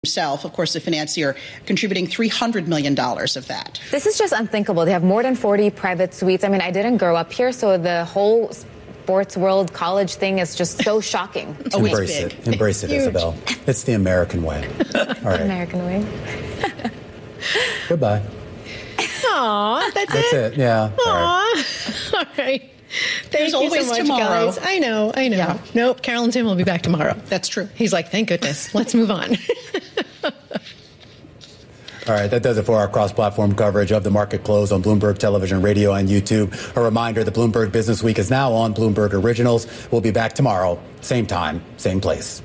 himself, of course, the financier, contributing $300 million of that. This is just unthinkable. They have more than 40 private suites. I mean, I didn't grow up here, so the whole sports world college thing is just so shocking. Embrace it. Embrace it, Isabel. It's the American way. All right. American way. Goodbye. Aw, that's it? Yeah. Aw. All right. Thank you so much, tomorrow. guys. I know. Yeah. Nope, Carol and Tim will be back tomorrow. That's true. He's like, thank goodness. Let's move on. All right, that does it for our cross-platform coverage of the market close on Bloomberg Television, Radio, and YouTube. A reminder, the Bloomberg Business Week is now on Bloomberg Originals. We'll be back tomorrow, same time, same place.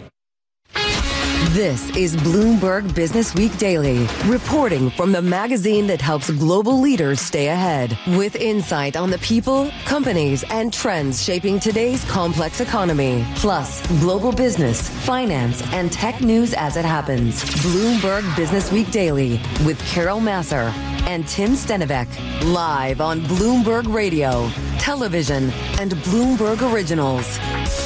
This is Bloomberg Business Week Daily, reporting from the magazine that helps global leaders stay ahead, with insight on the people, companies, and trends shaping today's complex economy, plus global business, finance, and tech news as it happens. Bloomberg Business Week Daily with Carol Massar and Tim Stenivek, live on Bloomberg Radio, television, and Bloomberg Originals.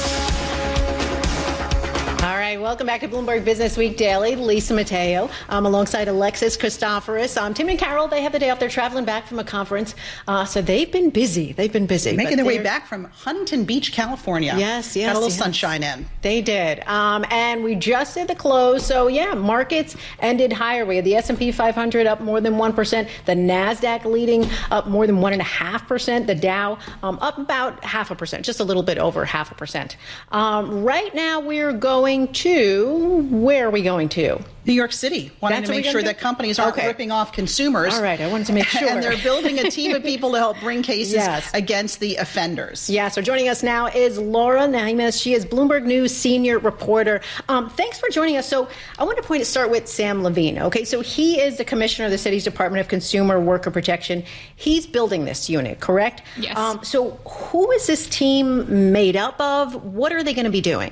All right, welcome back to Bloomberg Business Week Daily. Lisa Mateo, alongside Alexis Christoforous. Tim and Carol, they have the day off. They're traveling back from a conference, so they've been busy. Making their way back from Huntington Beach, California. Yes. Got a little sunshine in. They did. And we just did the close. So, markets ended higher. We had the S&P 500 up more than 1%. The NASDAQ leading up more than 1.5%. The Dow up about 0.5%, just a little bit over 0.5%. Right now, we're going to, where are we going to? New York City, wanting to make sure that companies aren't ripping off consumers. All right, I wanted to make sure. And they're building a team of people to help bring cases against the offenders. Yeah, so joining us now is Laura Naimes. She is Bloomberg News senior reporter. Thanks for joining us. So I want to start with Sam Levine. Okay, so he is the commissioner of the city's Department of Consumer Worker Protection. He's building this unit, correct? Yes. So who is this team made up of? What are they going to be doing?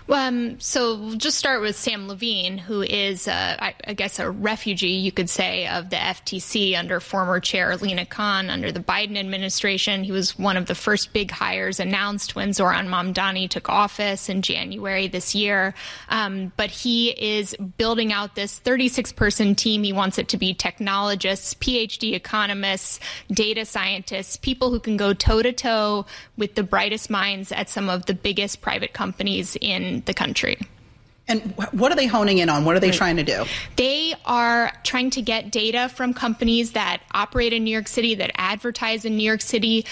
So we'll just start with Sam Levine, who is, I guess, a refugee, you could say, of the FTC under former chair Lina Khan under the Biden administration. He was one of the first big hires announced when Zoran Mamdani took office in January this year. But he is building out this 36-person team. He wants it to be technologists, PhD economists, data scientists, people who can go toe-to-toe with the brightest minds at some of the biggest private companies in the country. And what are they honing in on? What are they trying to do? They are trying to get data from companies that operate in New York City, that advertise in New York City,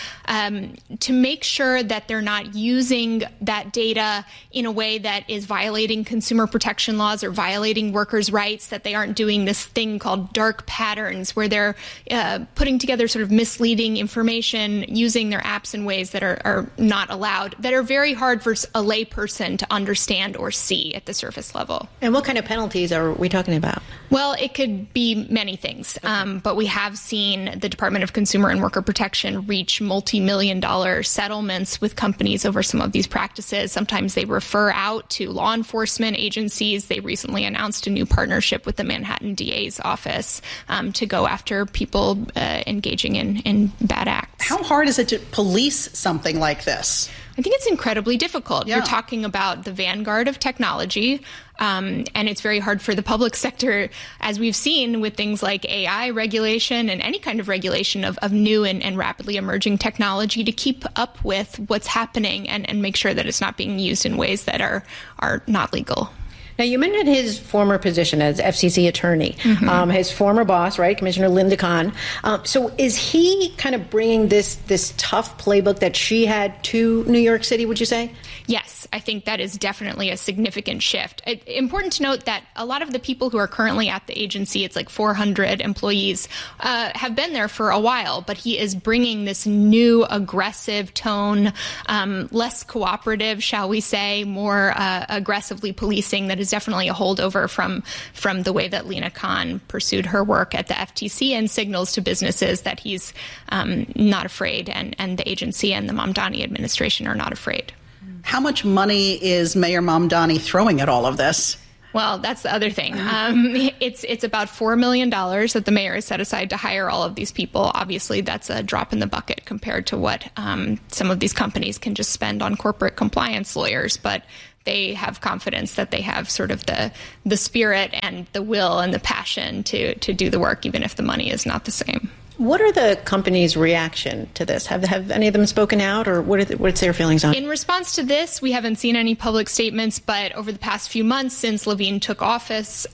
to make sure that they're not using that data in a way that is violating consumer protection laws or violating workers' rights, that they aren't doing this thing called dark patterns, where they're putting together sort of misleading information, using their apps in ways that are not allowed, that are very hard for a layperson to understand or see at the surface level. And what kind of penalties are we talking about? Well, it could be many things, but we have seen the Department of Consumer and Worker Protection reach multi-million-dollar settlements with companies over some of these practices. Sometimes they refer out to law enforcement agencies. They recently announced a new partnership with the Manhattan DA's office to go after people engaging in bad acts. How hard is it to police something like this? I think it's incredibly difficult. Yeah. You're talking about the vanguard of technology, and it's very hard for the public sector, as we've seen with things like AI regulation and any kind of regulation of new and rapidly emerging technology, to keep up with what's happening and make sure that it's not being used in ways that are not legal. Now, you mentioned his former position as FCC attorney, his former boss, right, Commissioner Lina Khan. So is he kind of bringing this tough playbook that she had to New York City, would you say? Yes, I think that is definitely a significant shift. Important to note that a lot of the people who are currently at the agency, it's like 400 employees, have been there for a while, but he is bringing this new aggressive tone, less cooperative, shall we say, more aggressively policing. That is definitely a holdover from the way that Lina Khan pursued her work at the FTC, and signals to businesses that he's not afraid, and the agency and the Mamdani administration are not afraid. How much money is Mayor Mamdani throwing at all of this? Well, that's the other thing. It's about $4 million that the mayor has set aside to hire all of these people. Obviously, that's a drop in the bucket compared to what some of these companies can just spend on corporate compliance lawyers. But they have confidence that they have sort of the spirit and the will and the passion to do the work, even if the money is not the same. What are the companies' reaction to this? Have any of them spoken out, or what's their feelings on it? In response to this, we haven't seen any public statements, but over the past few months since Levine took the office,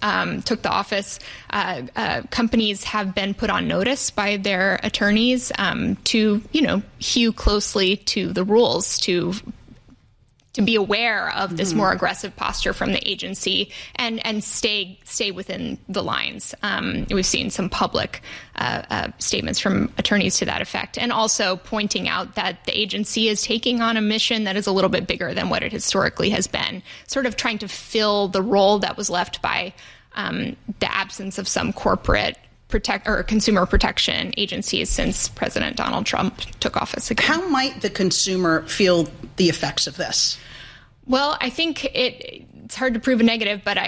companies have been put on notice by their attorneys to, hew closely to the rules, to be aware of this more aggressive posture from the agency and stay within the lines. We've seen some public statements from attorneys to that effect, and also pointing out that the agency is taking on a mission that is a little bit bigger than what it historically has been, sort of trying to fill the role that was left by the absence of some corporate consumer protection agencies since President Donald Trump took office again. How might the consumer feel the effects of this? Well, I think it's hard to prove a negative, but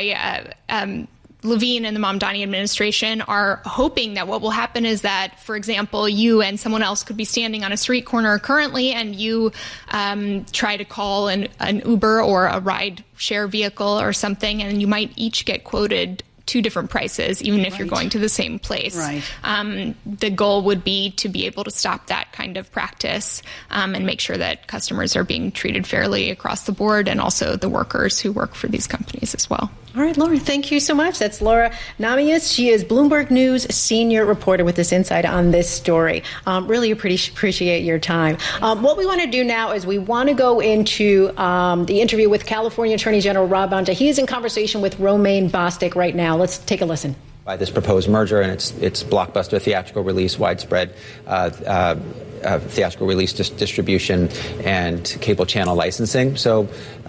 Levine and the Mamdani administration are hoping that what will happen is that, for example, you and someone else could be standing on a street corner currently, and you try to call an Uber or a ride share vehicle or something, and you might each get quoted two different prices, even if you're going to the same place. Right. The goal would be to be able to stop that kind of practice and make sure that customers are being treated fairly across the board, and also the workers who work for these companies as well. All right, Laura, thank you so much. That's Laura Namias. She is Bloomberg News senior reporter with this insight on this story. Really appreciate your time. What we want to do now is we want to go into the interview with California Attorney General Rob Bonta. He is in conversation with Romaine Bostick right now. Let's take a listen. By this proposed merger and its blockbuster theatrical release, widespread theatrical release distribution, and cable channel licensing. So,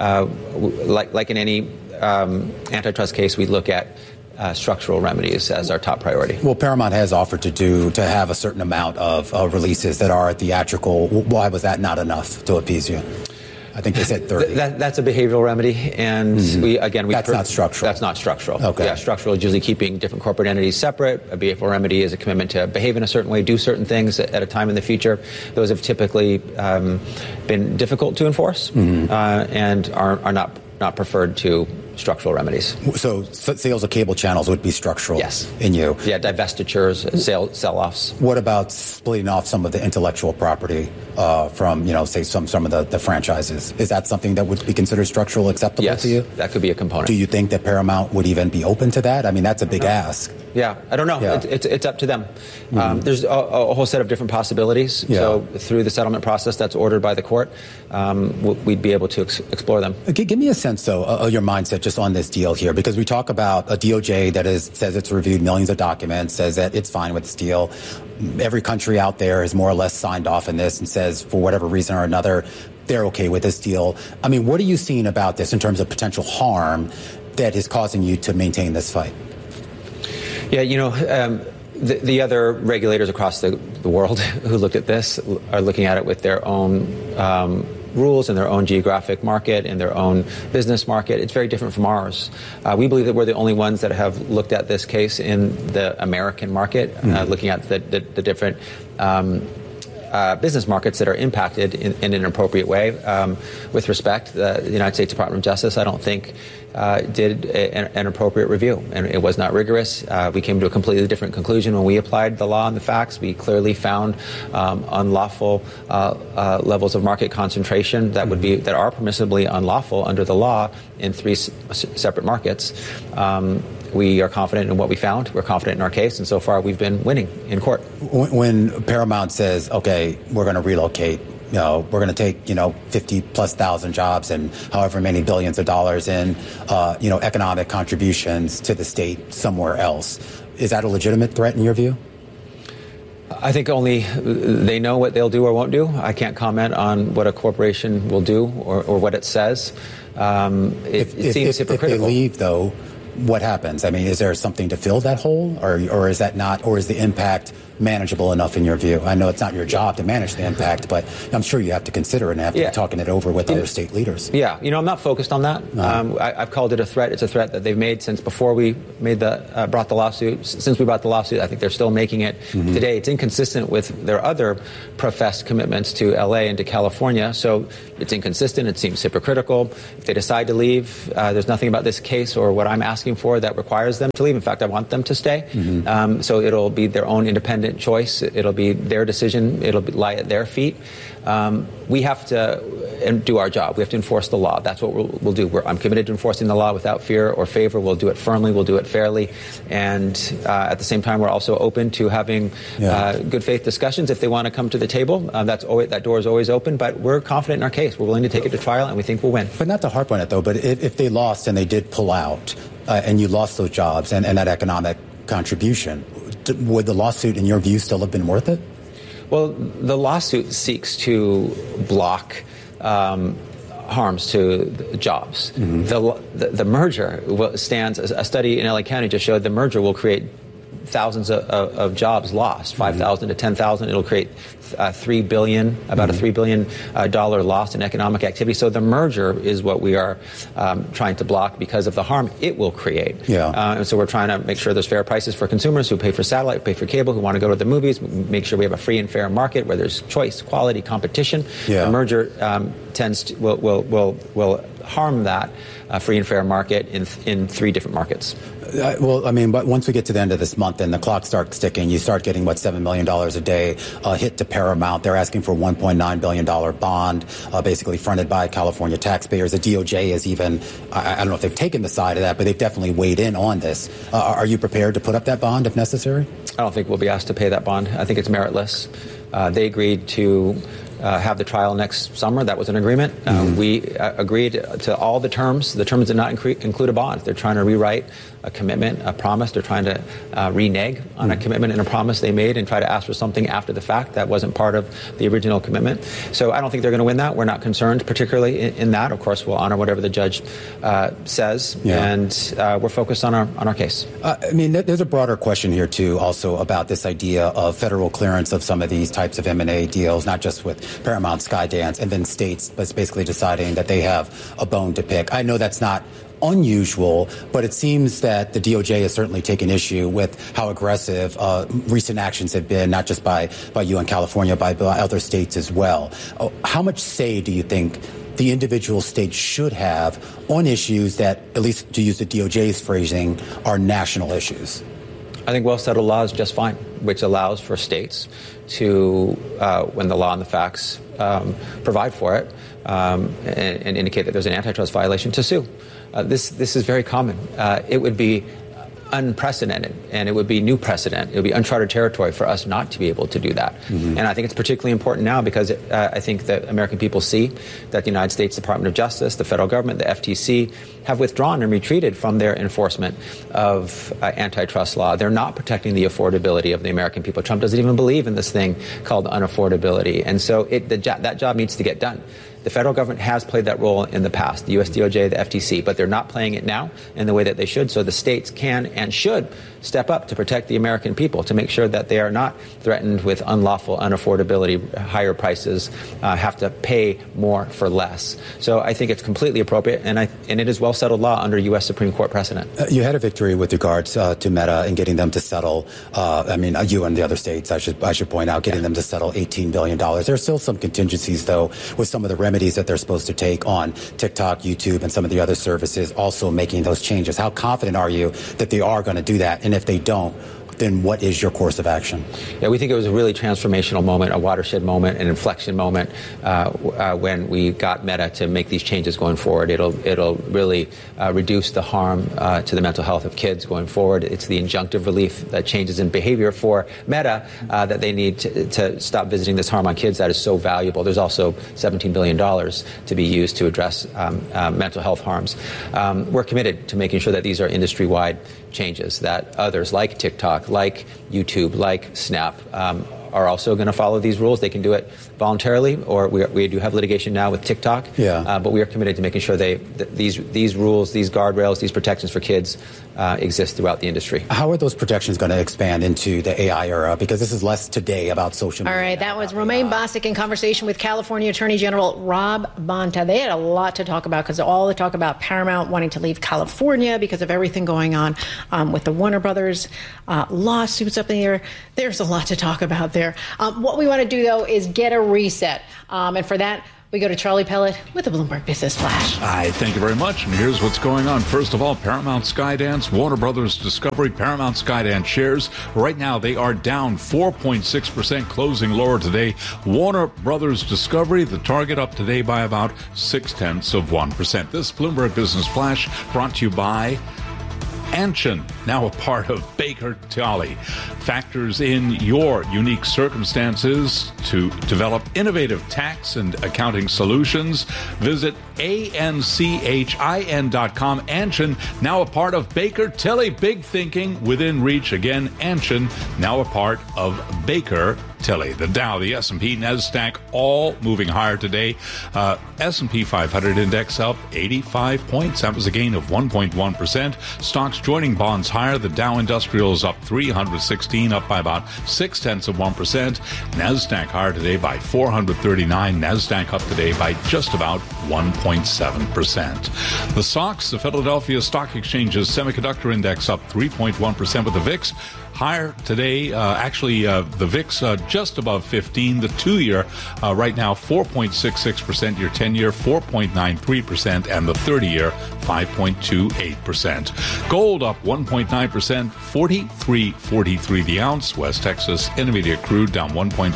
like in any antitrust case, we look at structural remedies as our top priority. Well, Paramount has offered to have a certain amount of releases that are theatrical. Why was that not enough to appease you? I think they said 30. That's a behavioral remedy, and that's not structural. That's not structural. Okay. Yeah, structural is usually keeping different corporate entities separate. A behavioral remedy is a commitment to behave in a certain way, do certain things at a time in the future. Those have typically been difficult to enforce and are not preferred to structural remedies. So sales of cable channels would be structural. Yes. In you. Yeah, divestitures, sell-offs. What about splitting off some of the intellectual property from, say, some of the franchises? Is that something that would be considered structural acceptable to you? Yes, that could be a component. Do you think that Paramount would even be open to that? I mean, that's a big ask. Yeah, I don't know. Yeah. It's up to them. There's a whole set of different possibilities. Yeah. So through the settlement process that's ordered by the court, we'd be able to explore them. Give me a sense, though, of your mindset just on this deal here, because we talk about a DOJ that says it's reviewed millions of documents, says that it's fine with this deal. Every country out there is more or less signed off in this and says, for whatever reason or another, they're okay with this deal. I mean, what are you seeing about this in terms of potential harm that is causing you to maintain this fight? Yeah, the other regulators across the world who looked at this are looking at it with their own rules and their own geographic market and their own business market. It's very different from ours. We believe that we're the only ones that have looked at this case in the American market, looking at the different business markets that are impacted in an appropriate way. With respect, the United States Department of Justice, I don't think, did an appropriate review, and it was not rigorous. We came to a completely different conclusion when we applied the law and the facts. We clearly found unlawful levels of market concentration that are permissibly unlawful under the law in three separate markets. We are confident in what we found. We're confident in our case, and so far we've been winning in court. When Paramount says, okay, we're going to relocate, we're going to take, 50,000+ jobs and however many billions of dollars in, economic contributions to the state somewhere else, is that a legitimate threat in your view? I think only they know what they'll do or won't do. I can't comment on what a corporation will do or what it says. It seems hypocritical. If they leave, though, what happens? I mean, is there something to fill that hole, or is that not, or is the impact manageable enough in your view? I know it's not your job to manage the impact, but I'm sure you have to consider it and have to be talking it over with other state leaders. Yeah, I'm not focused on that. No. I've called it a threat. It's a threat that they've made since before we brought the lawsuit. Since we brought the lawsuit, I think they're still making it today. It's inconsistent with their other professed commitments to L.A. and to California, so it's inconsistent. It seems hypocritical. If they decide to leave, there's nothing about this case or what I'm asking for that requires them to leave. In fact, I want them to stay. So it'll be their own independent choice. It'll be their decision. It'll lie at their feet. We have to do our job. We have to enforce the law. That's what we'll do. I'm committed to enforcing the law without fear or favor. We'll do it firmly. We'll do it fairly. And at the same time, we're also open to having good faith discussions if they want to come to the table. That door is always open. But we're confident in our case. We're willing to take it to trial, and we think we'll win. But not to harp on it, though, but if they lost and they did pull out and you lost those jobs and that economic contribution, would the lawsuit, in your view, still have been worth it? Well, the lawsuit seeks to block harms to jobs. The merger stands, a study in LA County just showed the merger will create thousands of jobs lost, 5,000 to 10,000. It'll create about $3 billion loss in economic activity. So the merger is what we are trying to block because of the harm it will create. And so we're trying to make sure there's fair prices for consumers who pay for satellite, who pay for cable, who want to go to the movies, make sure we have a free and fair market where there's choice, quality, competition. The merger will harm that free and fair market in three different markets. But once we get to the end of this month and the clock starts ticking, you start getting, $7 million a day hit to Paramount. They're asking for a $1.9 billion bond, basically fronted by California taxpayers. The DOJ is even, I don't know if they've taken the side of that, but they've definitely weighed in on this. Are you prepared to put up that bond if necessary? I don't think we'll be asked to pay that bond. I think it's meritless. They agreed to have the trial next summer. That was an agreement. We agreed to all the terms. The terms did not include a bond. They're trying to rewrite a commitment, a promise. They're trying to renege on a commitment and a promise they made and try to ask for something after the fact that wasn't part of the original commitment. So I don't think they're going to win that. We're not concerned particularly in that. Of course, we'll honor whatever the judge says, and we're focused on our case. There's a broader question here, too, also about this idea of federal clearance of some of these types of M&A deals, not just with Paramount, Skydance, and then states basically deciding that they have a bone to pick. I know that's not unusual, but it seems that the DOJ has certainly taken issue with how aggressive recent actions have been, not just by you in California, by other states as well. How much say do you think the individual states should have on issues that, at least to use the DOJ's phrasing, are national issues? I think well-settled law is just fine, which allows for states to, when the law and the facts provide for it, and indicate that there's an antitrust violation, to sue. This is very common. It would be unprecedented, and it would be new precedent. It would be uncharted territory for us not to be able to do that. And I think it's particularly important now because I think that American people see that the United States Department of Justice, the federal government, the FTC have withdrawn and retreated from their enforcement of antitrust law. They're not protecting the affordability of the American people. Trump doesn't even believe in this thing called unaffordability. And so that job needs to get done. The federal government has played that role in the past, the U.S. DOJ, the FTC, but they're not playing it now in the way that they should. So the states can and should step up to protect the American people, to make sure that they are not threatened with unlawful unaffordability, higher prices, have to pay more for less. So I think it's completely appropriate, and it is well-settled law under U.S. Supreme Court precedent. You had a victory with regards to Meta and getting them to settle, you and the other states, I should point out, getting them to settle $18 billion. There are still some contingencies, though, with some of the remedies that they're supposed to take on TikTok, YouTube, and some of the other services also making those changes. How confident are you that they are going to do that? And if they don't, then what is your course of action? Yeah, we think it was a really transformational moment, a watershed moment, an inflection moment when we got Meta to make these changes going forward. It'll really reduce the harm to the mental health of kids going forward. It's the injunctive relief that changes in behavior for Meta that they need to stop visiting this harm on kids that is so valuable. There's also $17 billion to be used to address mental health harms. We're committed to making sure that these are industry-wide changes, that others like TikTok, like YouTube, like Snap, are also going to follow these rules. They can do it voluntarily, or we do have litigation now with TikTok. But we are committed to making sure these rules, these guardrails, these protections for kids exist throughout the industry. How are those protections going to expand into the AI era? Because this is less today about social media. All right, that was Romain Bostic in conversation with California Attorney General Rob Bonta. They had a lot to talk about because all the talk about Paramount wanting to leave California because of everything going on with the Warner Brothers lawsuits up in the air. There's a lot to talk about there. What we want to do, though, is get a reset. And for that, we go to Charlie Pellet with the Bloomberg Business Flash. Hi, thank you very much. And here's what's going on. First of all, Paramount Skydance, Warner Brothers Discovery, Paramount Skydance shares. Right now, they are down 4.6%, closing lower today. Warner Brothers Discovery, the target up today by about 0.6%. This Bloomberg Business Flash brought to you by Anshin, now a part of Baker Tilly, factors in your unique circumstances to develop innovative tax and accounting solutions. Visit ANCHIN.com. Anshin, now a part of Baker Tilly. Big thinking within reach. Again, Anshin, now a part of Baker Tilly. The Dow, the S&P, NASDAQ, all moving higher today. S&P 500 index up 85 points. That was a gain of 1.1%. Stocks joining bonds higher. The Dow Industrial is up 316, up by about 0.6%. NASDAQ higher today by 439. NASDAQ up today by just about 1.7%. The SOX, the Philadelphia Stock Exchange's semiconductor index up 3.1% with the VIX higher today. The VIX just above 15. The 2-year right now 4.66%. Your 10-year 4.93%, and the 30-year 5.28%. Gold up 1.9%, 43.43 the ounce. West Texas Intermediate crude down 1.1%,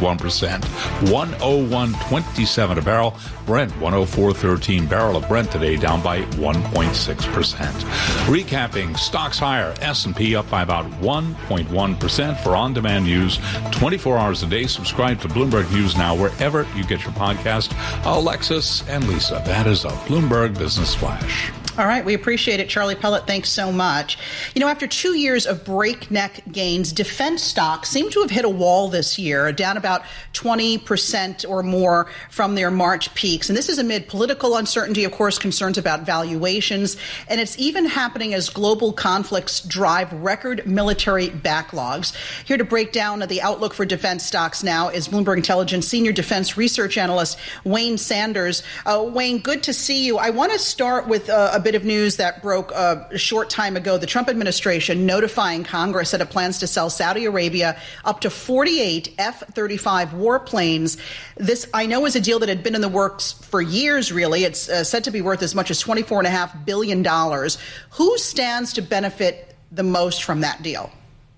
101.27 a barrel. Brent 104.13 barrel of Brent today down by 1.6%. Recapping, stocks higher. S&P up by about 1.1%. For on-demand news 24 hours a day, subscribe to Bloomberg News Now wherever you get your podcast. Alexis and Lisa, that is a Bloomberg Business Flash. All right. We appreciate it. Charlie Pellet, thanks so much. After 2 years of breakneck gains, defense stocks seem to have hit a wall this year, down about 20% or more from their March peaks. And this is amid political uncertainty, of course, concerns about valuations. And it's even happening as global conflicts drive record military backlogs. Here to break down the outlook for defense stocks now is Bloomberg Intelligence Senior Defense Research Analyst Wayne Sanders. Wayne, good to see you. I want to start with a bit of news that broke a short time ago. The Trump administration notifying Congress that it plans to sell Saudi Arabia up to 48 F-35 warplanes. This, I know, is a deal that had been in the works for years, really. It's said to be worth as much as $24.5 billion. Who stands to benefit the most from that deal?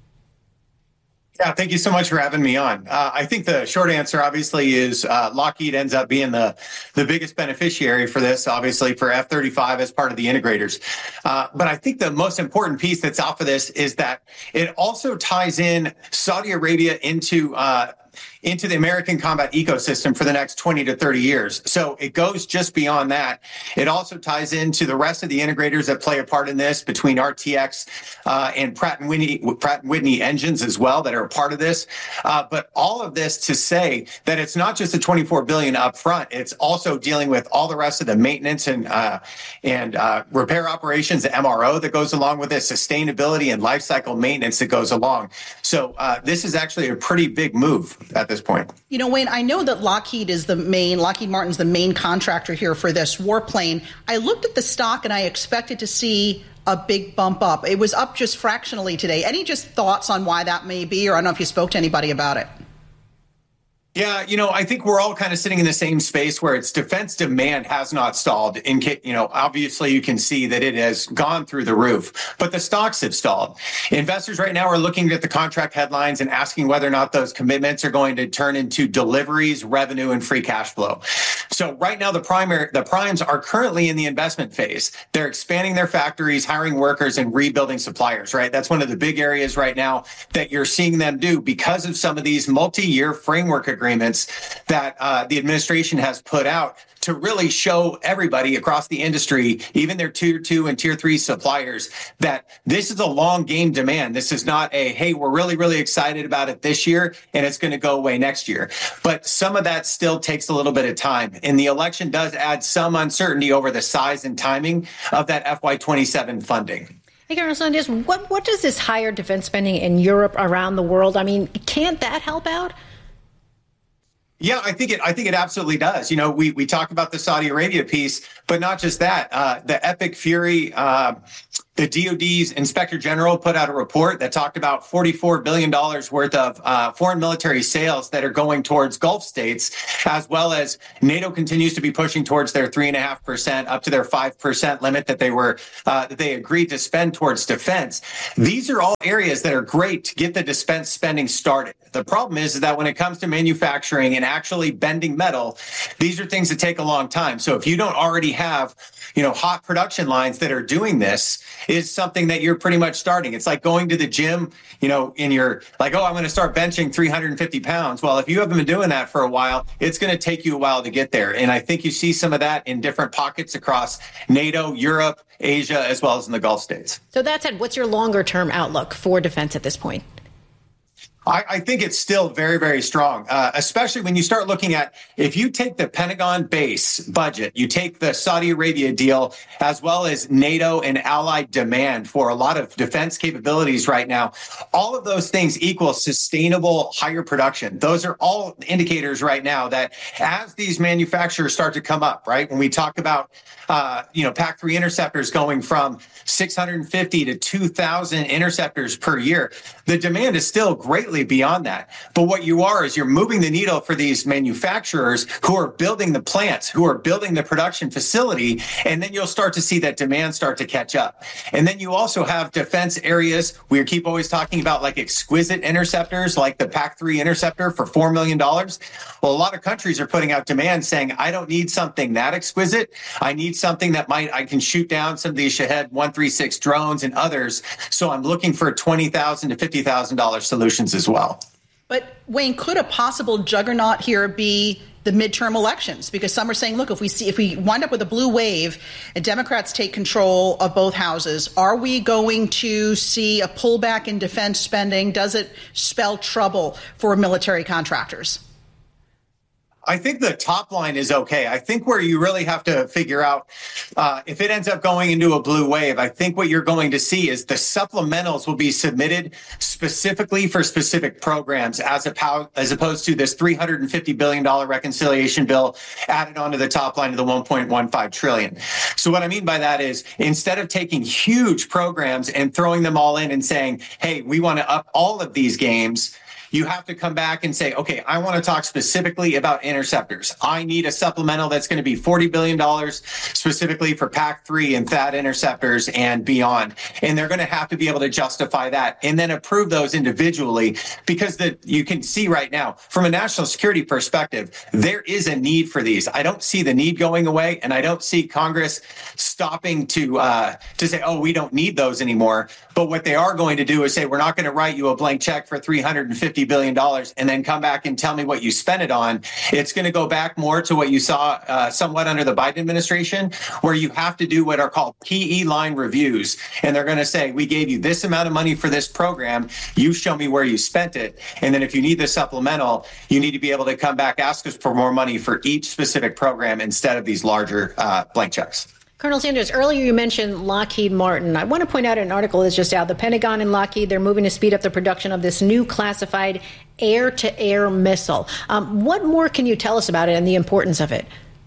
Yeah, thank you so much for having me on. I think the short answer, obviously, is Lockheed ends up being the biggest beneficiary for this, obviously, for F-35 as part of the integrators. But I think the most important piece that's out for this is that it also ties in Saudi Arabia into the American combat ecosystem for the next 20 to 30 years. So it goes just beyond that. It also ties into the rest of the integrators that play a part in this, between RTX and Pratt & Whitney engines as well, that are a part of this. But all of this to say that it's not just the $24 billion up front. It's also dealing with all the rest of the maintenance and repair operations, the MRO that goes along with it, sustainability and lifecycle maintenance that goes along. So this is actually a pretty big move at this point. Wayne, I know that Lockheed Martin's the main contractor here for this warplane. I looked at the stock and I expected to see a big bump up. It was up just fractionally today. Any just thoughts on why that may be? Or I don't know if you spoke to anybody about it. Yeah, I think we're all kind of sitting in the same space where its defense demand has not stalled. Obviously you can see that it has gone through the roof, but the stocks have stalled. Investors right now are looking at the contract headlines and asking whether or not those commitments are going to turn into deliveries, revenue, and free cash flow. So right now the primes are currently in the investment phase. They're expanding their factories, hiring workers, and rebuilding suppliers, right? That's one of the big areas right now that you're seeing them do because of some of these multi-year framework agreements agreements that the administration has put out to really show everybody across the industry, even their tier 2 and tier 3 suppliers, that this is a long game demand. This is not a, hey, we're really, really excited about it this year and it's going to go away next year. But some of that still takes a little bit of time. And the election does add some uncertainty over the size and timing of that FY27 funding. Hey, Colonel Sanders, what does this higher defense spending in Europe, around the world, I mean, can't that help out? Yeah, I think it absolutely does. You know, we talk about the Saudi Arabia piece, but not just that. The Epic Fury, the DoD's Inspector General put out a report that talked about $44 billion worth of foreign military sales that are going towards Gulf states, as well as NATO continues to be pushing towards their 3.5% up to their 5% limit that they agreed to spend towards defense. These are all areas that are great to get the defense spending started. The problem is that when it comes to manufacturing and actually bending metal, these are things that take a long time. So if you don't already have, hot production lines that are doing this, is something that you're pretty much starting. It's like going to the gym, and you're like, oh, I'm going to start benching 350 pounds. Well, if you haven't been doing that for a while, it's going to take you a while to get there. And I think you see some of that in different pockets across NATO, Europe, Asia, as well as in the Gulf states. So that said, what's your longer term outlook for defense at this point? I think it's still very, very strong, especially when you start looking at, if you take the Pentagon base budget, you take the Saudi Arabia deal, as well as NATO and allied demand for a lot of defense capabilities right now, all of those things equal sustainable higher production. Those are all indicators right now that as these manufacturers start to come up, right, when we talk about, PAC-3 interceptors going from 650 to 2,000 interceptors per year, the demand is still greatly beyond that. But what you are is you're moving the needle for these manufacturers who are building the plants, who are building the production facility, and then you'll start to see that demand start to catch up. And then you also have defense areas. We keep always talking about like exquisite interceptors, like the PAC-3 interceptor for $4 million. Well, a lot of countries are putting out demand saying, I don't need something that exquisite. I need something that I can shoot down some of these Shahed 136 drones and others. So I'm looking for $20,000 to $50,000 solutions as well. But Wayne, could a possible juggernaut here be the midterm elections? Because some are saying, look, if we wind up with a blue wave and Democrats take control of both houses, are we going to see a pullback in defense spending? Does it spell trouble for military contractors? I think the top line is okay. I think where you really have to figure out if it ends up going into a blue wave, I think what you're going to see is the supplementals will be submitted specifically for specific programs as opposed to this $350 billion reconciliation bill added onto the top line of the $1.15 trillion. So what I mean by that is instead of taking huge programs and throwing them all in and saying, hey, we want to up all of these games, you have to come back and say, okay, I want to talk specifically about interceptors. I need a supplemental that's going to be $40 billion specifically for PAC-3 and THAAD interceptors and beyond. And they're going to have to be able to justify that and then approve those individually, because you can see right now from a national security perspective, there is a need for these. I don't see the need going away, and I don't see Congress stopping to say, oh, we don't need those anymore. But what they are going to do is say, we're not going to write you a blank check for $350 billion and then come back and tell me what you spent it on. It's going to go back more to what you saw somewhat under the Biden administration, where you have to do what are called PE line reviews. And they're going to say, we gave you this amount of money for this program. You show me where you spent it. And then if you need the supplemental, you need to be able to come back, ask us for more money for each specific program instead of these larger blank checks. Colonel Sanders, earlier you mentioned Lockheed Martin. I want to point out an article that's just out. The Pentagon and Lockheed, they're moving to speed up the production of this new classified air-to-air missile. What more can you tell us about it and the importance of it?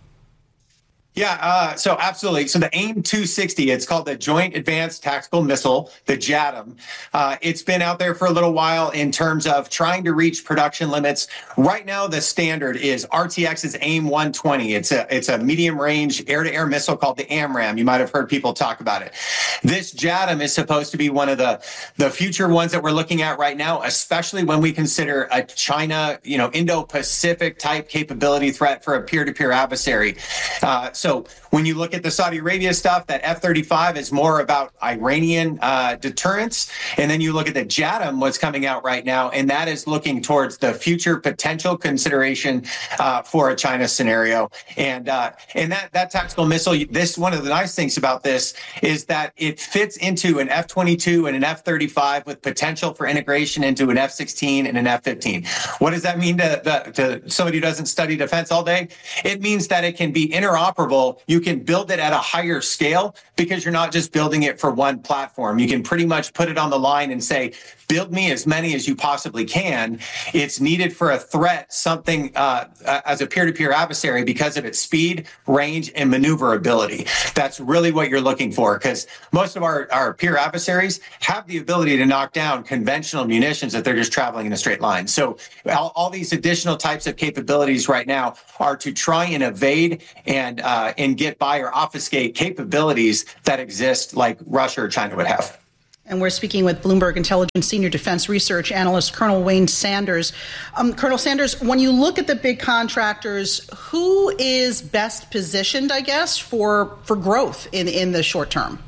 Yeah, so absolutely. So the AIM-260, it's called the Joint Advanced Tactical Missile, the JATM. It's been out there for a little while in terms of trying to reach production limits. Right now, the standard is RTX's AIM-120. It's a medium-range air-to-air missile called the AMRAAM. You might have heard people talk about it. This JATM is supposed to be one of the future ones that we're looking at right now, especially when we consider a China, Indo-Pacific type capability threat for a peer-to-peer adversary. So So when you look at the Saudi Arabia stuff, that F-35 is more about Iranian deterrence. And then you look at the JADM, what's coming out right now, and that is looking towards the future potential consideration for a China scenario. And that tactical missile, this one of the nice things about this is that it fits into an F-22 and an F-35 with potential for integration into an F-16 and an F-15. What does that mean to somebody who doesn't study defense all day? It means that it can be interoperable. You can build it at a higher scale because you're not just building it for one platform. You can pretty much put it on the line and say, build me as many as you possibly can. It's needed for a threat, something as a peer-to-peer adversary because of its speed, range, and maneuverability. That's really what you're looking for, because most of our peer adversaries have the ability to knock down conventional munitions if they're just traveling in a straight line. So all these additional types of capabilities right now are to try and evade and get by or obfuscate capabilities that exist like Russia or China would have. And we're speaking with Bloomberg Intelligence Senior Defense Research Analyst Colonel Wayne Sanders. Colonel Sanders, when you look at the big contractors, who is best positioned, I guess, for growth in the short term?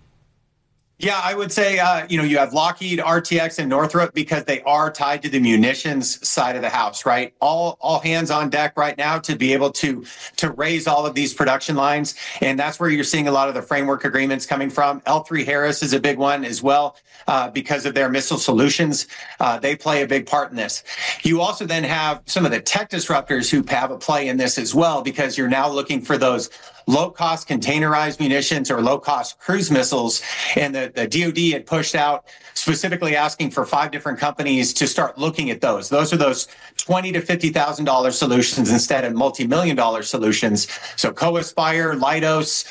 Yeah, I would say, you have Lockheed, RTX, and Northrop because they are tied to the munitions side of the house, right? All hands on deck right now to be able to raise all of these production lines. And that's where you're seeing a lot of the framework agreements coming from. L3Harris is a big one as well because of their missile solutions. They play a big part in this. You also then have some of the tech disruptors who have a play in this as well because you're now looking for those low-cost containerized munitions or low-cost cruise missiles. And the DoD had pushed out specifically asking for 5 different companies to start looking at those. Those are those $20,000 to $50,000 solutions instead of multi-million-dollar solutions. So Co-Aspire, Leidos,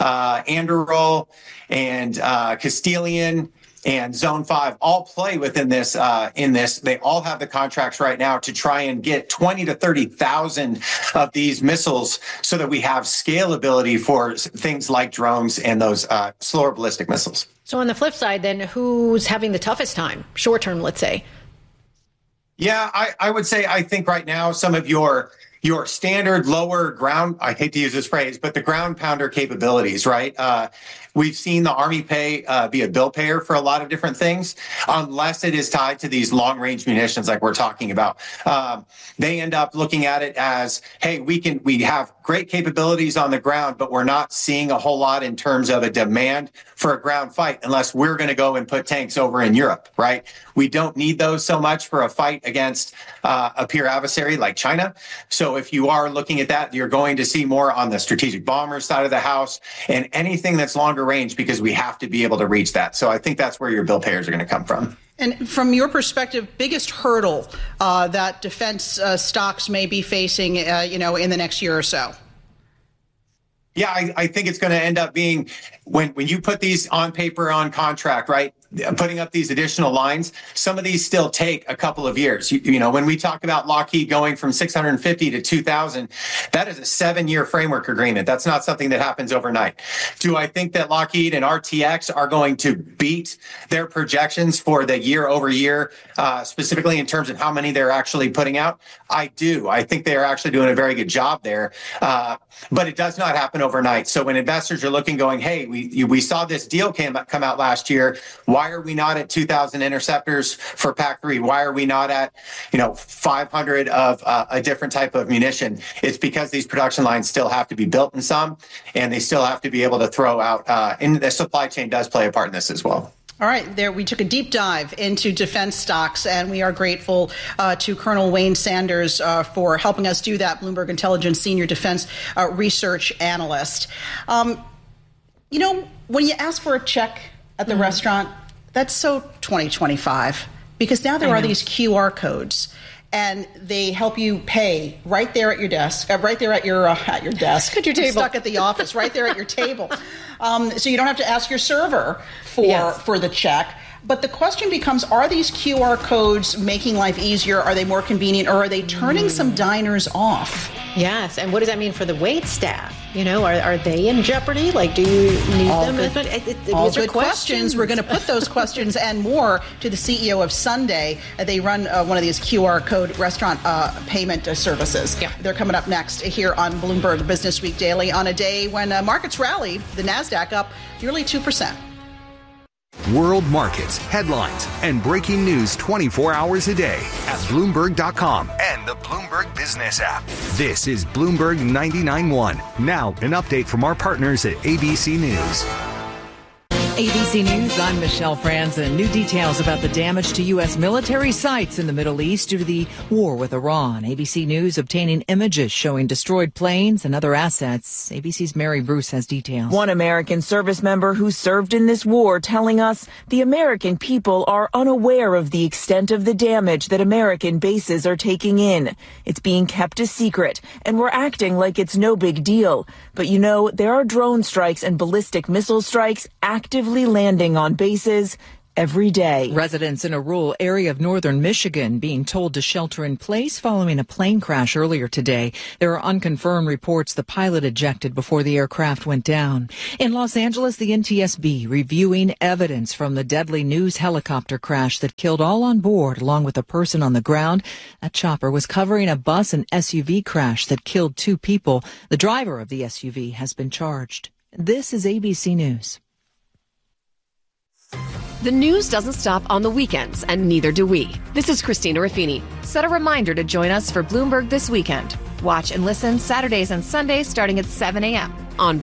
Anduril, and Castilian, and Zone 5 all play within this. They all have the contracts right now to try and get 20 to 30,000 of these missiles so that we have scalability for things like drones and those slower ballistic missiles. So on the flip side, then, who's having the toughest time, short term, let's say? Yeah, I would say I think right now some of your standard lower ground, I hate to use this phrase, but the ground pounder capabilities, right? We've seen the Army pay be a bill payer for a lot of different things, unless it is tied to these long range munitions like we're talking about. They end up looking at it as, hey, we have great capabilities on the ground, but we're not seeing a whole lot in terms of a demand for a ground fight unless we're going to go and put tanks over in Europe, right? We don't need those so much for a fight against a peer adversary like China. So if you are looking at that, you're going to see more on the strategic bomber side of the house and anything that's longer range because we have to be able to reach that. So I think that's where your bill payers are going to come from. And from your perspective, biggest hurdle that defense stocks may be facing, in the next year or so? Yeah, I think it's going to end up being when you put these on paper, on contract, right? Putting up these additional lines, some of these still take a couple of years. When we talk about Lockheed going from 650 to 2,000, that is a 7-year framework agreement. That's not something that happens overnight. Do I think that Lockheed and RTX are going to beat their projections for the year over year, specifically in terms of how many they're actually putting out? I do. I think they are actually doing a very good job there. But it does not happen overnight. So when investors are looking, going, hey, we saw this deal come out last year. Why are we not at 2,000 interceptors for PAC-3? Why are we not at 500 of a different type of munition? It's because these production lines still have to be built in some, and they still have to be able to throw out. And the supply chain does play a part in this as well. All right, there we took a deep dive into defense stocks, and we are grateful to Colonel Wayne Sanders for helping us do that, Bloomberg Intelligence Senior Defense Research Analyst. When you ask for a check at the restaurant, that's so 2025, because now there are these QR codes, and they help you pay right there at your desk, right there at your desk, at your table, stuck at the office, right there at your table. So you don't have to ask your server for the check. But the question becomes, are these QR codes making life easier? Are they more convenient, or are they turning some diners off? Yes, and what does that mean for the wait staff? Are they in jeopardy? Like, do you need them? All good questions. We're going to put those questions and more to the CEO of Sunday. They run one of these QR code restaurant payment services. Yeah. They're coming up next here on Bloomberg Business Week Daily on a day when markets rallied, the NASDAQ up nearly 2%. World markets, headlines, and breaking news 24 hours a day at Bloomberg.com and the Bloomberg Business app. This is Bloomberg 99.1. Now, an update from our partners at ABC News. ABC News, I'm Michelle Franzen. New details about the damage to U.S. military sites in the Middle East due to the war with Iran. ABC News obtaining images showing destroyed planes and other assets. ABC's Mary Bruce has details. One American service member who served in this war telling us the American people are unaware of the extent of the damage that American bases are taking in. It's being kept a secret, and we're acting like it's no big deal. But there are drone strikes and ballistic missile strikes actively landing on bases every day. Residents in a rural area of northern Michigan being told to shelter in place following a plane crash earlier today. There are unconfirmed reports the pilot ejected before the aircraft went down. In Los Angeles, the NTSB reviewing evidence from the deadly news helicopter crash that killed all on board, along with a person on the ground. That chopper was covering a bus and SUV crash that killed 2 people. The driver of the SUV has been charged. This is ABC News. The news doesn't stop on the weekends, and neither do we. This is Christina Raffini. Set a reminder to join us for Bloomberg This Weekend. Watch and listen Saturdays and Sundays starting at 7 a.m. on